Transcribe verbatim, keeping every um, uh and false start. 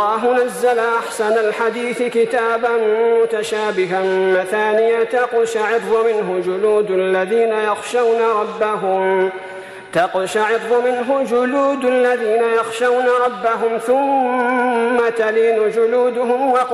الله نزل أحسن الحديث كتابا متشابها مثانية تقشعر منه جلود الذين يخشون ربهم تقشعر منه جلود الذين يخشون ربهم ثم تلين جلودهم